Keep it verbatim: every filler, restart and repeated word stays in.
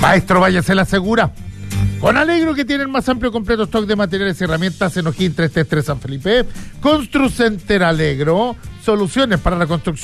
Maestro Valle se la asegura. Con Alegro, que tiene el más amplio completo stock de materiales y herramientas en O'Higgins trescientos treinta y tres San Felipe. Construcenter Alegro, soluciones para la construcción